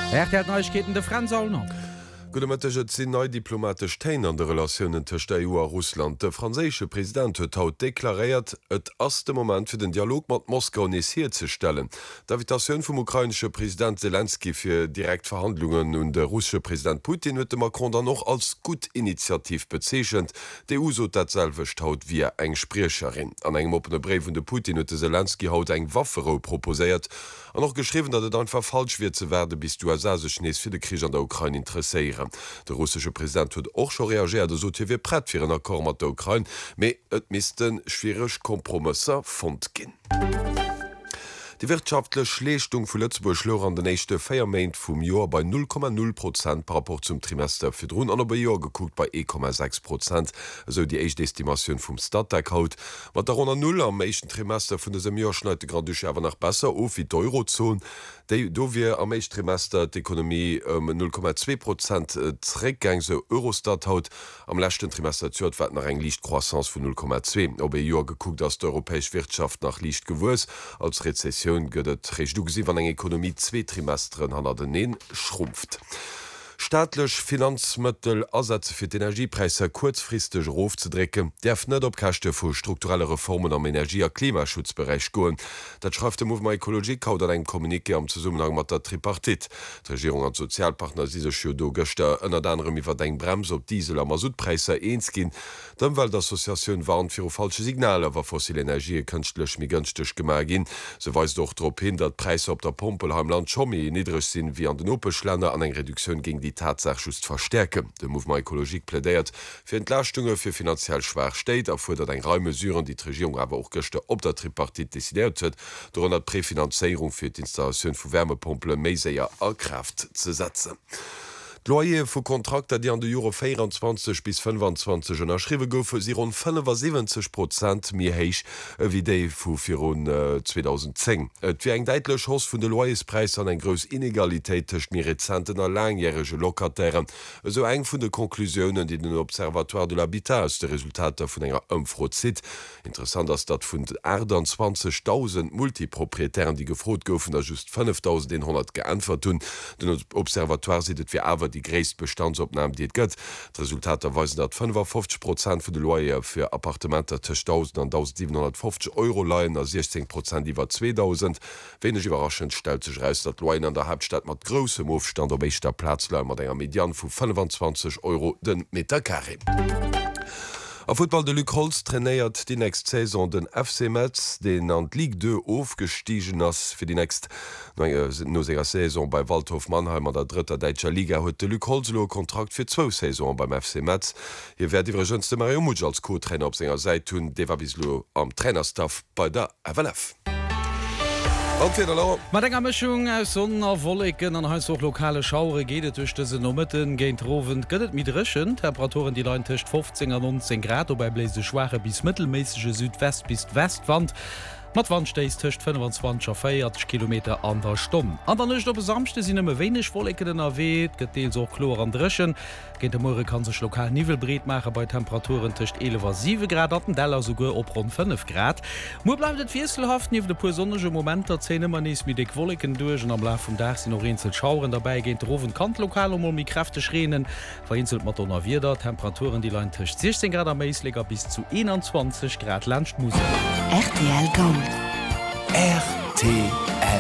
Neuigkeiten de Franz Allner. Gudemettet sinn neu diplomatisch Tein an de Relationen tech der EU a Russland. De franzésche Präsident huet haut deklariert, et ass de Moment fir den Dialog mat Moskau nesiert ze stellen. D'Invitationun vum ukrainsche Präsident Zelensky fir Direktverhandlungen und der russische Präsident Putin huet de Macron dann noch als gut Initiativ bezegent. De USO datselwecht haut wie eng Sprecherin. An engem opene Brief vun de Putin huet Zelensky haut eng Waffero proposéiert an noch geschrieben, dat et einfach falsch wird ze werden, bis du sech nees fir de Krieg an der Ukraine interesseieren. Der russische Präsident huet auch schon reagiert, so wie brett fir en Akkor mat der Ukraine, méi et misisten schwierigg Kompromisser fand ginn. Die wirtschaftliche Schleechtung vu Lützburg schlor an den nächste Feiermainint vum Joar bei 0,0% par rapport zum Trimester fir Drun an bei Joar geguckt bei 1,6%, so die Echtestimation vum Stadtdeck haut. Wat der 0 am mechten Trimester vun desem Joer schneite Grandduche awer nach besser of wie d'Eurozone. Do wie am mecht Trimester d'Ekonomie 0,2% Zréckgang se Eurostat haut. Am lächten Trimester zuert wat nach eng Liichtcroissance vun 0,2. Ob Joar geguckt ass d'europäesch Wirtschaft nach Liicht gewus als Rezession gëtt Rechtugsi wann eng Ekonomie 2 Trimesteren han den schrumpft. Staatlech Finanzmëttel Ersätze fir d'Energiepreise kurzfristig raufzudrecken, derf net op Kächte vu strukturelle Reformen am Energie- a Klimaschutzbereich goen. Dat schreibt dem Movement Ökologie haut an eng Kommuniké am Zusammenhang mat der Tripartit. Die Regierung an Sozialpartner si sech do Göster ënner anderem iwwer deng Brems op Diesel a Masutpreise eens ginn, dann weil d'Assoziatioun warnt fir falsche Signale wer fossile Energie kënchtlech mi günstig gemar ginn. Se weis doch trop hin, dat Preise op der Pumpel am Land schommi niedrig sinn wie an den Opelschländer an eng Reduktion gegen die Tatsache just verstärken. De Movement Ökologie plädiert fir Entlastunge fir finanziell schwach steht, erfordert eng Reimesuren, die Regierung aber auch Göchte op der Tripartit desideiert huet, door an Präfinanzierung fir d'Installationun vu Wärmepumple méiséier a Kraft ze setzen. Loyer vu Kontrakter, die an de Euro 24 bis 25 erschriwe goufe si rund 75% mir héich wie déi vu virun 2010. Et wie eng deitlech Hoss vun de Loyerspreis an eng grous Inegalitéit tech mir rezenten a langjährige Lokatären, eso eng vun de Konklusionen, die den Observatoire de l'Habitat aus de Resultater vun enger ëmfrot zit. Interessant ass dat vun 28.000 Multiproprietären, die gefrot goufen, da just 5.100 geantwort hun. Den Observatoire sidet wie awer die gréist Bestandsopnahme die gëtt. Resultat erweisen dat 55% vu de Loyer fir Appartementer tech 1.000 an 1.750 € leiien a 16% iwwer 2.000. Wennig überraschend stel sech reis dat Loyen an der Hauptstadt mat grossem Aufstand op éichter Platzlei mat enger Median vu 25 € den Meter Carré. A Football de Luc Holz trainéiert die nächst Saison den FC Metz, den an Ligue 2 aufgestiegen ass fir die nächst no seger Saison bei Waldhof Mannheim an der dritter Deitscher Liga huet de Luc Holzlo Kontrakt fir 2 Saison beim FC Metz. Hier werd iwwerënste Mario Mutsch als Co-Trainer op senger Seit hunn, de war bislo am Trainerstaff bei der FLF. Mat enger Mchung aus Sonner Wolleken an heiß och lokale Schaure geet duchte se nomitten géint Rowen gëtt mit Rëschen, Temperaturen die Lein techt 15 an 19 Grad, bei bläise schwache bis mittelmäßige Südwest bis Westwand. Mat Wandsteist töcht 25 km an der Stunde. An der nicht op samste sinn ëmme wenig Wolleken erweet, gët so chlor an Drschen. Geint de More kann sech lokal Nivelbreet mache bei Temperaturen töcht 11,7 Grad atten Deller sogur op rund 5 Grad. Mo bleibt et wieselhaft nieef de pu sonnege Moment erzähne man nies mit de Wolleken duergen am Laf vum Dach sinn noch Insel schauren dabei géint Rowen kant lokal mi Kräfte schrenen, verinselt mat donner wieder Temperaturen die Lein töcht 16 Grad am Meisleger bis zu 21 Grad Landschmuse. RTL Gold. RTL